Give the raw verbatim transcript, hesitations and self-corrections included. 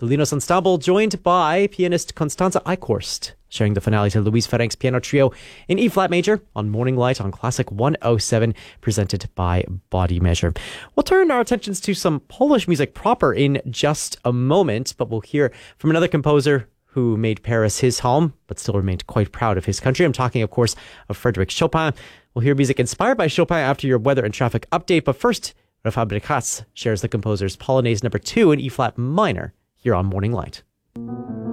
Linos Ensemble, joined by pianist Constanze Eichhorst, sharing the finale to Luis Ferencz Piano Trio in E-flat major on Morning Light on Classic one oh seven, presented by Body Measure. We'll turn our attentions to some Polish music proper in just a moment, but we'll hear from another composer who made Paris his home, but still remained quite proud of his country. I'm talking, of course, of Frédéric Chopin. We'll hear music inspired by Chopin after your weather and traffic update, but first, Rafał Brykas shares the composer's Polonaise number two in E-flat minor here on Morning Light.